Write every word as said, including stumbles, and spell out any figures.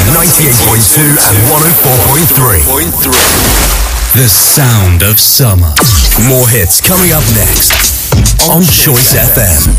ninety-eight point two and one oh four point three. The sound of summer. More hits coming up next on Choice F M.